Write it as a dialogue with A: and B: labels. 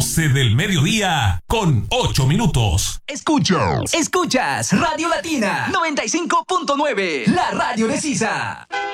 A: 12 del mediodía con 8 minutos.
B: Escuchas Radio Latina 95.9, la radio de Sisa.